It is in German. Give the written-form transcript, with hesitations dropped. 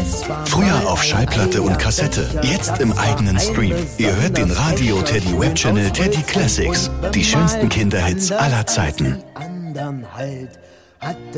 Früher auf Schallplatte und Kassette, jetzt im eigenen Stream. Ihr hört den Radio Teddy Webchannel Teddy Classics. Die schönsten Kinderhits aller Zeiten.